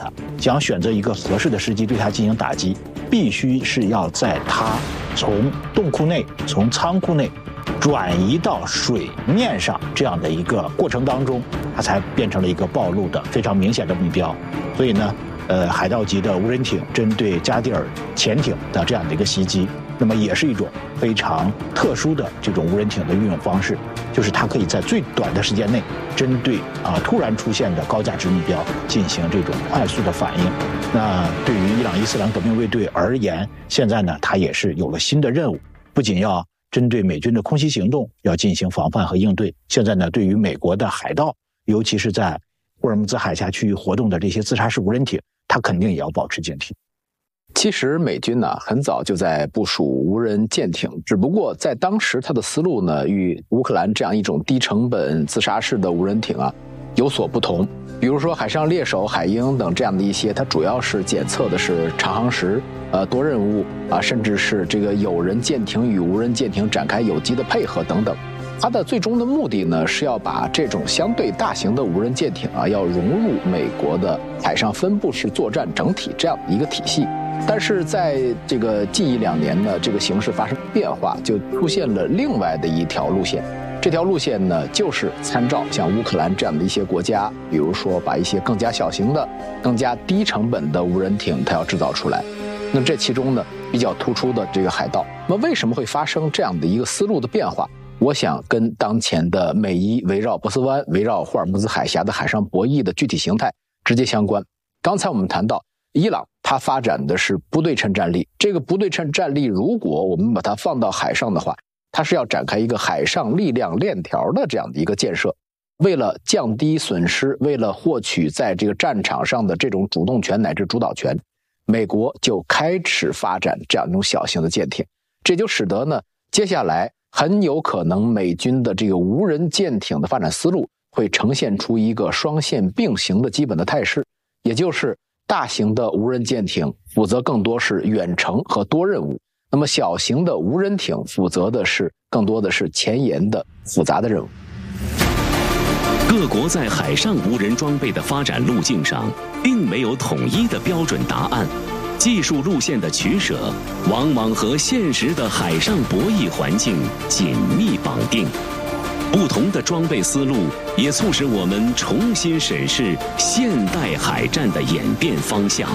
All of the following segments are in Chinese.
它，想选择一个合适的时机对它进行打击，必须是要在它从洞库内、从仓库内转移到水面上这样的一个过程当中，它才变成了一个暴露的非常明显的目标。所以呢，海盗级的无人艇针对加蒂尔潜艇的这样的一个袭击，那么也是一种非常特殊的这种无人艇的运用方式，就是它可以在最短的时间内，针对突然出现的高价值目标进行这种快速的反应。那对于伊朗伊斯兰革命卫队而言，现在呢，它也是有了新的任务，不仅要针对美军的空袭行动要进行防范和应对，现在呢，对于美国的海盗，尤其是在霍尔木兹海峡区域活动的这些自杀式无人艇，它肯定也要保持警惕。 其实美军呢很早就在部署无人舰艇，只不过在当时它的思路呢与乌克兰这样一种低成本自杀式的无人艇有所不同。比如说海上猎手、海鹰等这样的一些，它主要是检测的是长航时、多任务甚至是这个有人舰艇与无人舰艇展开有机的配合等等。它的最终的目的呢，是要把这种相对大型的无人舰艇要融入美国的海上分布式作战整体这样的一个体系。但是在这个近一两年呢，这个形势发生变化，就出现了另外的一条路线。这条路线呢，就是参照像乌克兰这样的一些国家，比如说把一些更加小型的、更加低成本的无人艇，它要制造出来。那这其中呢，比较突出的这个海盗，那为什么会发生这样的一个思路的变化？我想跟当前的美伊围绕波斯湾、围绕霍尔木兹海峡的海上博弈的具体形态直接相关。刚才我们谈到伊朗，它发展的是不对称战力，这个不对称战力如果我们把它放到海上的话，它是要展开一个海上力量链条的这样的一个建设。为了降低损失，为了获取在这个战场上的这种主动权乃至主导权，美国就开始发展这样一种小型的舰艇。这就使得呢，接下来很有可能美军的这个无人舰艇的发展思路会呈现出一个双线并行的基本的态势，也就是大型的无人舰艇负责更多是远程和多任务，那么小型的无人艇负责的是更多的是前沿的复杂的任务。 各国在海上无人装备的发展路径上并没有统一的标准答案，技术路线的取舍往往和现实的海上博弈环境紧密绑定。不同的装备思路也促使我们重新审视现代海战的演变方向。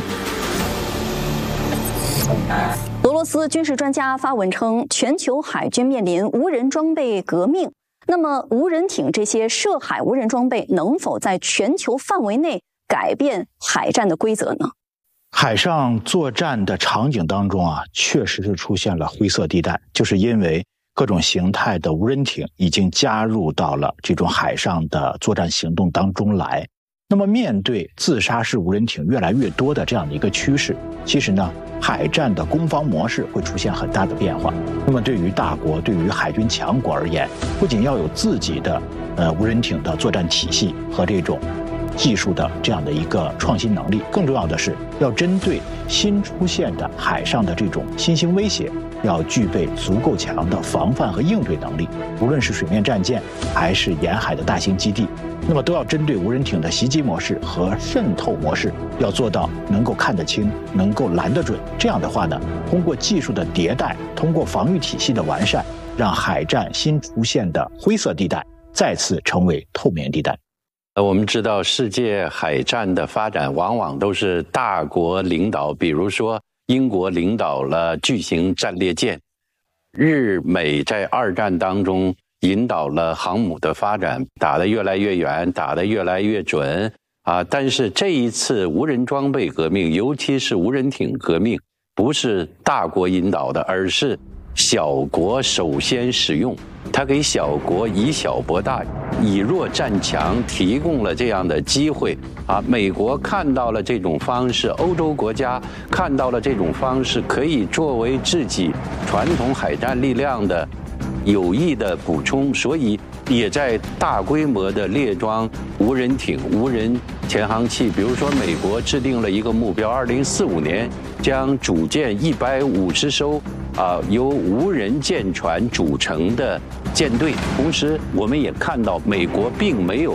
俄罗斯军事专家发文称，全球海军面临无人装备革命。那么，无人艇这些涉海无人装备能否在全球范围内改变海战的规则呢？ 海上作战的场景当中确实是出现了灰色地带，就是因为各种形态的无人艇已经加入到了这种海上的作战行动当中来。那么面对自杀式无人艇越来越多的这样的一个趋势，其实呢，海战的攻防模式会出现很大的变化。那么对于大国、对于海军强国而言，不仅要有自己的无人艇的作战体系和这种技术的这样的一个创新能力，更重要的是要针对新出现的海上的这种新兴威胁，要具备足够强的防范和应对能力。无论是水面战舰还是沿海的大型基地，那么都要针对无人艇的袭击模式和渗透模式，要做到能够看得清，能够拦得准。这样的话呢，通过技术的迭代，通过防御体系的完善，让海战新出现的灰色地带再次成为透明地带。 我们知道世界海战的发展往往都是大国领导，比如说英国领导了巨型战列舰，日美在二战当中引导了航母的发展，打得越来越远，打得越来越准但是这一次无人装备革命，尤其是无人艇革命，不是大国引导的，而是小国首先使用，它给小国以小博大，以弱战强，提供了这样的机会美国看到了这种方式，欧洲国家看到了这种方式，可以作为自己传统海战力量的有益的补充，所以也在大规模的列装无人艇、无人潜航器。比如说美国制定了一个目标，2045年将组建150艘由无人舰船组成的舰队。同时我们也看到美国并没有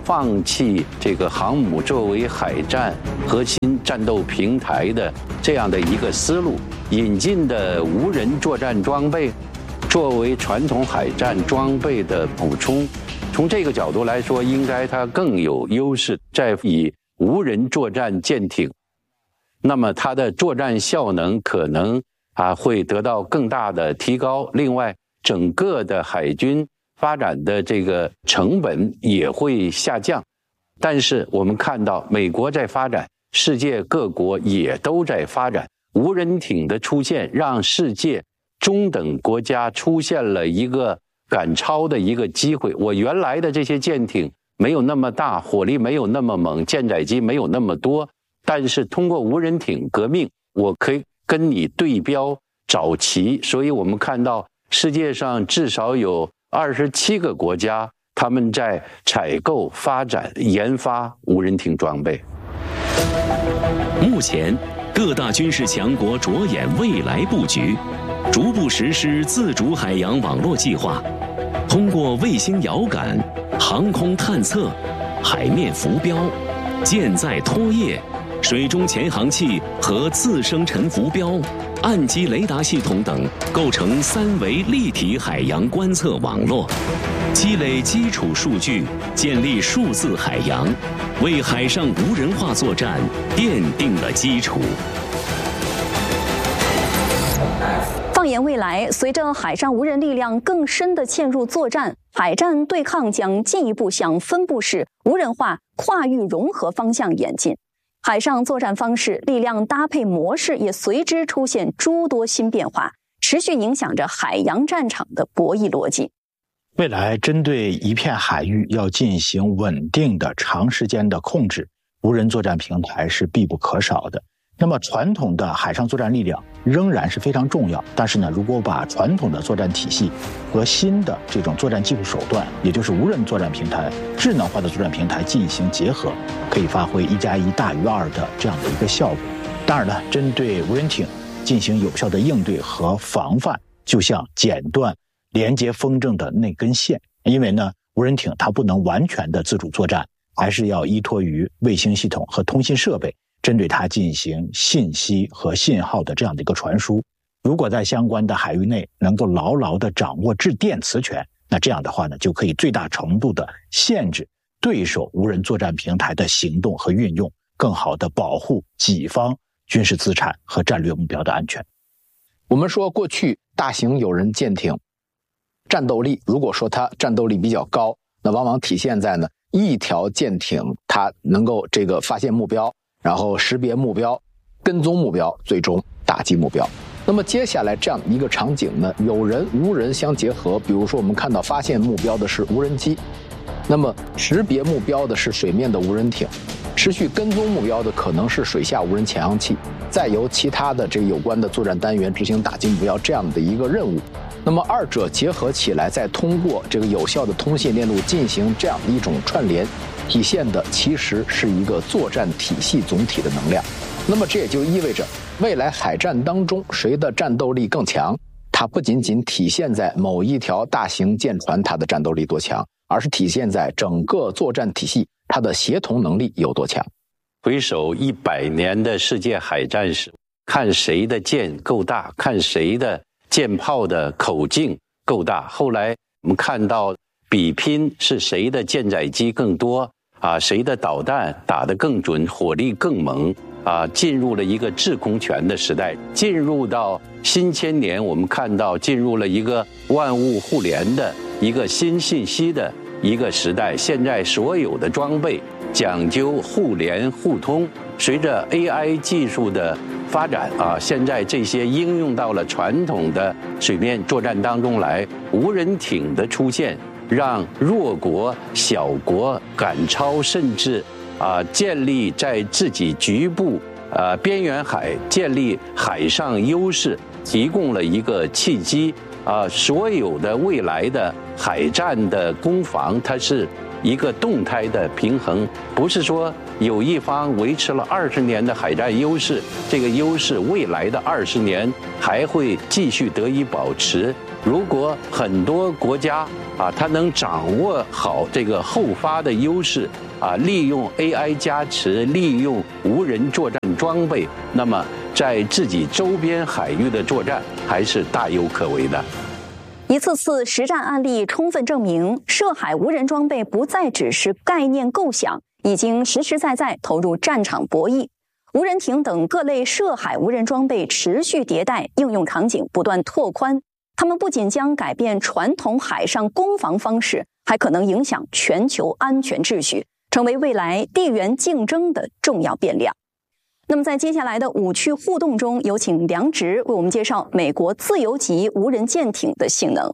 放弃这个航母作为海战核心战斗平台的这样的一个思路，引进的无人作战装备作为传统海战装备的补充。从这个角度来说，应该它更有优势。再以无人作战舰艇，那么它的作战效能可能会得到更大的提高。另外，整个的海军发展的这个成本也会下降。但是我们看到美国在发展，世界各国也都在发展，无人艇的出现让世界中等国家出现了一个赶超的一个机会。我原来的这些舰艇没有那么大，火力没有那么猛，舰载机没有那么多，但是通过无人艇革命，我可以跟你对标找齐。所以我们看到世界上至少有27个国家，他们在采购、发展、研发无人艇装备。 目前，各大军事强国着眼未来布局，逐步实施自主海洋网络计划，通过卫星遥感、航空探测、海面浮标、舰载拖曳、水中潜航器和自生沉浮标、岸基雷达系统等，构成3维立体海洋观测网络，积累基础数据，建立数字海洋，为海上无人化作战奠定了基础。 放眼未来，随着海上无人力量更深地嵌入作战，海战对抗将进一步向分布式、无人化、跨域融合方向演进。海上作战方式、力量搭配模式也随之出现诸多新变化，持续影响着海洋战场的博弈逻辑。 未来针对一片海域要进行稳定的长时间的控制，无人作战平台是必不可少的。那么传统的海上作战力量仍然是非常重要，但是呢，如果把传统的作战体系和新的这种作战技术手段，也就是无人作战平台、智能化的作战平台进行结合，可以发挥1+1大于2的这样的一个效果。当然呢，针对无人艇进行有效的应对和防范，就像剪断连接风筝的那根线，因为呢，无人艇它不能完全的自主作战，还是要依托于卫星系统和通信设备，针对它进行信息和信号的这样的一个传输。如果在相关的海域内能够牢牢地掌握制电磁权，那这样的话呢，就可以最大程度地限制对手无人作战平台的行动和运用，更好地保护己方军事资产和战略目标的安全。 我们说过去大型有人舰艇战斗力，如果说它战斗力比较高，那往往体现在呢一条舰艇它能够这个发现目标，然后识别目标，跟踪目标，最终打击目标。那么接下来这样一个场景呢，有人无人相结合，比如说我们看到发现目标的是无人机，那么识别目标的是水面的无人艇，持续跟踪目标的可能是水下无人潜航器，再由其他的这个有关的作战单元执行打击目标这样的一个任务。那么二者结合起来，再通过这个有效的通信链路进行这样的一种串联，体现的其实是一个作战体系总体的能量。那么这也就意味着未来海战当中谁的战斗力更强，它不仅仅体现在某一条大型舰船它的战斗力多强，而是体现在整个作战体系它的协同能力有多强。 回首100年的世界海战史，看谁的舰够大，看谁的舰炮的口径够大。后来我们看到比拼是谁的舰载机更多谁的导弹打得更准，火力更猛进入了一个制空权的时代。进入到新千年，我们看到进入了一个万物互联的一个新信息的一个时代。现在所有的装备讲究互联互通，随着 AI 技术的发展现在这些应用到了传统的水面作战当中来。无人艇的出现，让弱国小国赶超，甚至建立在自己局部边缘海建立海上优势，提供了一个契机所有的未来的海战的攻防，它是一个动态的平衡，不是说有一方维持了20年的海战优势，这个优势未来的20年还会继续得以保持。如果很多国家它能掌握好这个后发的优势利用 AI 加持，利用无人作战装备，那么在自己周边海域的作战还是大有可为的。 一次次实战案例充分证明，涉海无人装备不再只是概念构想，已经实实在在投入战场博弈。无人艇等各类涉海无人装备持续迭代，应用场景不断拓宽。它们不仅将改变传统海上攻防方式，还可能影响全球安全秩序，成为未来地缘竞争的重要变量。那么在接下来的5区互动中，有请梁植为我们介绍美国自由级无人舰艇的性能。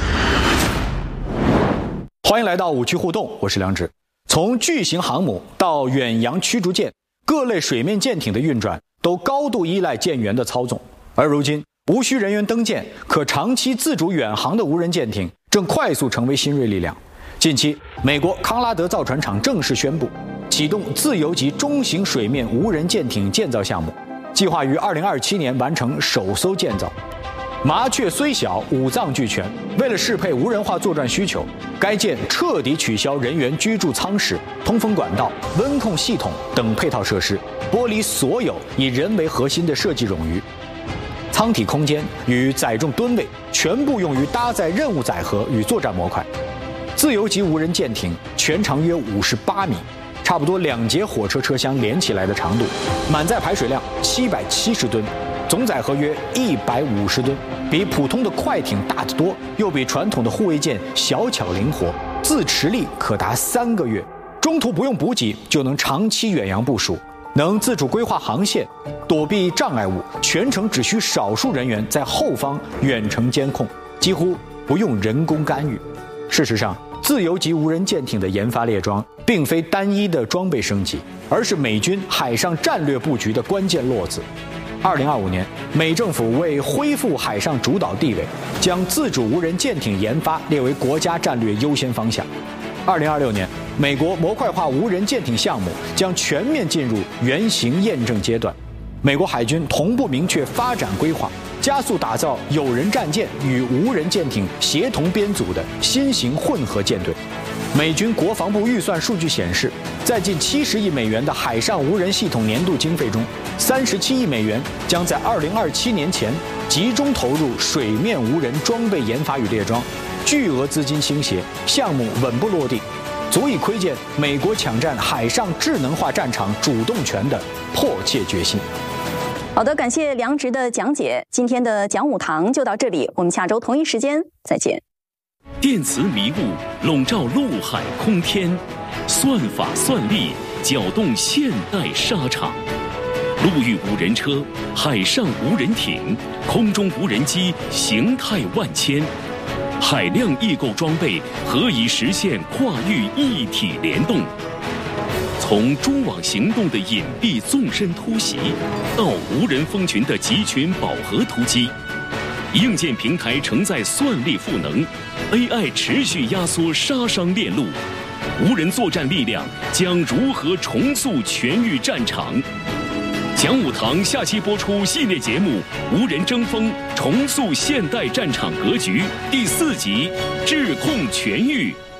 欢迎来到5区互动，我是梁植。从巨型航母到远洋驱逐舰，各类水面舰艇的运转都高度依赖舰员的操纵，而如今无需人员登舰，可长期自主远航的无人舰艇正快速成为新锐力量。近期，美国康拉德造船厂正式宣布启动自由级中型水面无人舰艇建造项目，计划于2027年完成首艘建造。麻雀虽小，五脏俱全。为了适配无人化作战需求，该舰彻底取消人员居住舱室、通风管道、温控系统等配套设施，剥离所有以人为核心的设计冗余。舱体空间与载重吨位全部用于搭载任务载荷与作战模块。自由级无人舰艇全长约58米，差不多2节火车车厢连起来的长度，满载排水量770吨，总载荷约150吨，比普通的快艇大得多，又比传统的护卫舰小巧灵活，自持力可达3个月，中途不用补给就能长期远洋部署，能自主规划航线，躲避障碍物，全程只需少数人员在后方远程监控，几乎不用人工干预。事实上，自由级无人舰艇的研发列装并非单一的装备升级，而是美军海上战略布局的关键落子。2025年，美政府为恢复海上主导地位，将自主无人舰艇研发列为国家战略优先方向。2026年，美国模块化无人舰艇项目将全面进入原型验证阶段。美国海军同步明确发展规划，加速打造有人战舰与无人舰艇协同编组的新型混合舰队。美军国防部预算数据显示，在近70亿美元的海上无人系统年度经费中，37亿美元将在2027年前集中投入水面无人装备研发与列装，巨额资金倾斜，项目稳步落地，足以窥见美国抢占海上智能化战场主动权的迫切决心。 好的，感谢梁植的讲解。今天的讲武堂就到这里，我们下周同一时间再见。 电磁迷雾笼罩陆海空天，算法算力搅动现代沙场。陆域无人车、海上无人艇、空中无人机，形态万千。海量异构装备何以实现跨域一体联动？从蛛网行动的隐蔽纵深突袭，到无人蜂群的集群饱和突击，硬件平台承载算力赋能 ，AI 持续压缩杀伤链路，无人作战力量将如何重塑全域战场？讲武堂下期播出系列节目《无人争锋：重塑现代战场格局》第4集，智控全域。